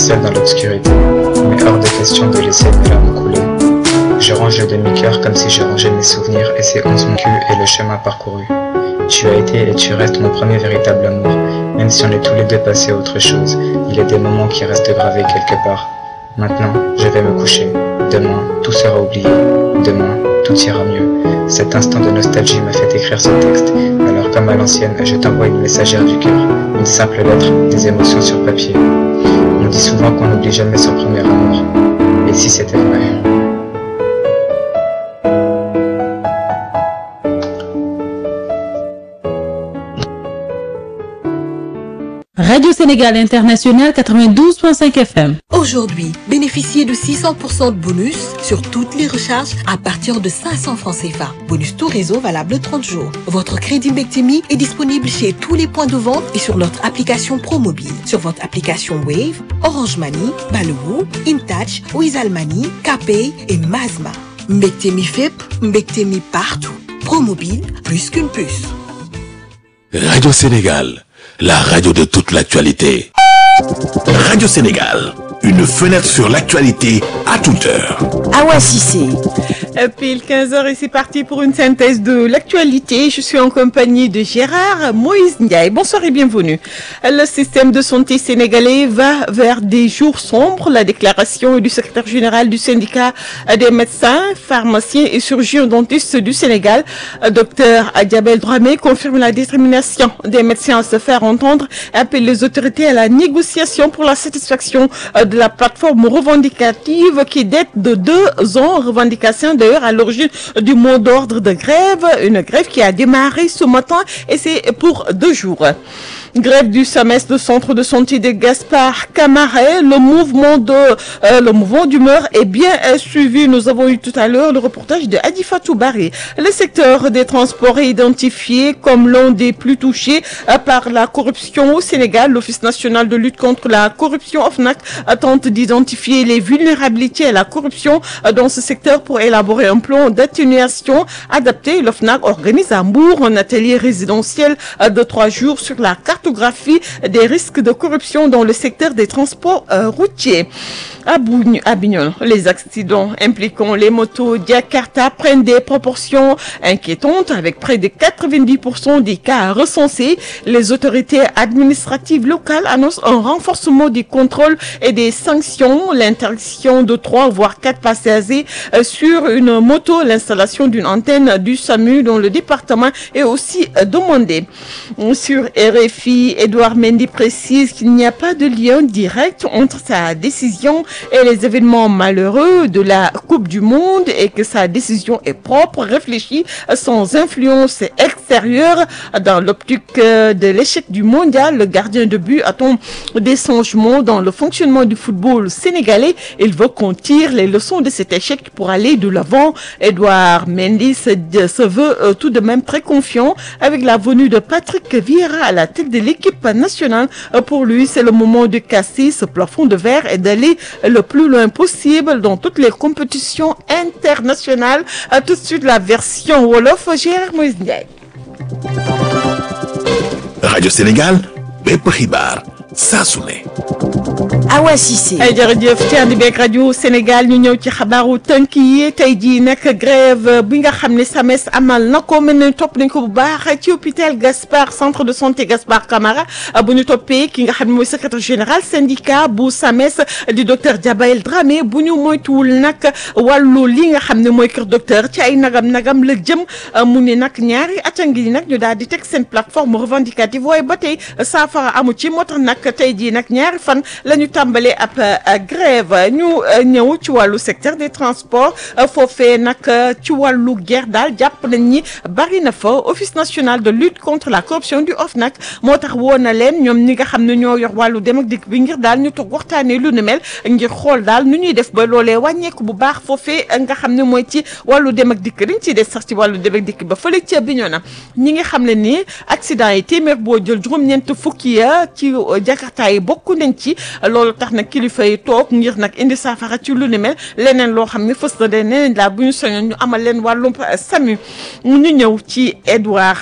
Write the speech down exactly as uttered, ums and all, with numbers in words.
seul dans l'obscurité, mais hors de question de laisser mes larmes couler. Je range le demi-cœur comme si je rangeais mes souvenirs et ces onze mon cul et le chemin parcouru. Tu as été et tu restes mon premier véritable amour, même si on est tous les deux passés à autre chose, il y a des moments qui restent gravés quelque part. Maintenant, je vais me coucher. Demain, tout sera oublié. Demain, tout ira mieux. Cet instant de nostalgie m'a fait écrire ce texte. Alors comme à l'ancienne, je t'envoie une messagère du cœur, une simple lettre, des émotions sur papier. On dit souvent qu'on n'oublie jamais son premier amour. Et si c'était vrai? Radio Sénégal International quatre-vingt-douze virgule cinq F M. Aujourd'hui, bénéficiez de six cents pour cent de bonus sur toutes les recharges à partir de cinq cents francs C F A. Bonus tout réseau valable trente jours. Votre crédit Mbectemi est disponible chez tous les points de vente et sur notre application ProMobile. Sur votre application Wave, Orange Money, Baloo, InTouch, Wizall Money, Kpay et Mazma. Mbectemi F E P, Mbectemi partout. ProMobile, plus qu'une puce. Radio Sénégal, la radio de toute l'actualité. Radio Sénégal, une fenêtre sur l'actualité à toute heure. Awa Cissé. Pile quinze heures et c'est parti pour une synthèse de l'actualité. Je suis en compagnie de Gérard Moïse Ndiaye. Bonsoir et bienvenue. Le système de santé sénégalais va vers des jours sombres. La déclaration du secrétaire général du syndicat des médecins, pharmaciens et chirurgiens dentistes du Sénégal, docteur Diabel Dramé, confirme la détermination des médecins à se faire entendre et appelle les autorités à la négociation pour la satisfaction de la plateforme revendicative qui date de deux ans. Revendication d'ailleurs à l'origine du mot d'ordre de grève, une grève qui a démarré ce matin et c'est pour deux jours. Grève du semestre de centre de santé de Gaspard Camara. Le mouvement de euh, le mouvement d'humeur est bien euh, suivi. Nous avons eu tout à l'heure le reportage de Adifatou Barry. Le secteur des transports est identifié comme l'un des plus touchés euh, par la corruption au Sénégal. L'Office national de lutte contre la corruption O F N A C tente d'identifier les vulnérabilités à la corruption euh, dans ce secteur pour élaborer un plan d'atténuation adapté. L'O F N A C organise à Mbour un atelier résidentiel euh, de trois jours sur la carte des risques de corruption dans le secteur des transports euh, routiers. À Bignona, les accidents impliquant les motos Jakarta prennent des proportions inquiétantes avec près de quatre-vingt-dix pour cent des cas recensés. Les autorités administratives locales annoncent un renforcement des contrôles et des sanctions, l'interdiction de trois voire quatre passagers sur une moto, l'installation d'une antenne du SAMU dans le département est aussi demandée. Sur R F I, Edouard Mendy précise qu'il n'y a pas de lien direct entre sa décision et les événements malheureux de la Coupe du Monde et que sa décision est propre, réfléchie, sans influence extérieure. Dans l'optique de l'échec du mondial, le gardien de but attend des changements dans le fonctionnement du football sénégalais. Il veut qu'on tire les leçons de cet échec pour aller de l'avant. Edouard Mendy se, se veut euh, tout de même très confiant avec la venue de Patrick Vieira à la tête de l'équipe nationale. Euh, pour lui, c'est le moment de casser ce plafond de verre et d'aller le plus loin possible dans toutes les compétitions internationales. À tout de suite la version Wolof, Gérard Moïse Ndiaye. Radio Sénégal, bépp xibaar saa su ne. Awa Cissé. ay jërëjëf ci ànd beeg rajo Sénégal ñu ñëw ci xabaaru tënk yi tey jii nag grève bi nga xam ne SAMES amal na ko mel ne topp nañ ko bu baax ci hôpital Gaspard centre de santé Gaspard Camara bu ñu toppee ki nga xam ne mooy secrétaire général syndicat bu SAMES di docteur Diabel Dramé bu ñu moytuwul nag wàllu li nga xam ne mooy kër docteur ci ay nagam nagam la jëm mu ne nag ñaari at a ngi nag ñu daal di teg seen plateforme revendicative waaye ba tey saafara amu ci moo tax nag tey jii nag ñaari fan la ñu tàmbalee ab grève ñu ñëw ci wàllu secteur des transports foofee nag ci wàllu guerre daal jàpp nañ ni bari na fa office national de lutte contre la corruption du O F N A C moo tax woo na leen ñoom ñi nga xam ne ñoo yor wàllu dem ak dikk bi ngir daal ñu toog waxtaanee lu ne mel ngir xool daal nu ñuy def ba loolee wàññeeku bu baax foofee nga xam ne mooy ci wàllu dem ak dikk dañ ciy des sax ci wàllu dem ak dikk ba fële ca Bignona ñi nga xam ne ni accident yi téeméer boo jël juróom-ñeent fukki ya ci Jakarta yi bokk nañ ci loolu tax nag kilifa yi toog ngir nag indi saafara ci lu ni mel leneen loo xam ne fës na de neneen laa bu ñu soñoon ñu amal leen wàllum SAMU ñu ñëw ci Edouard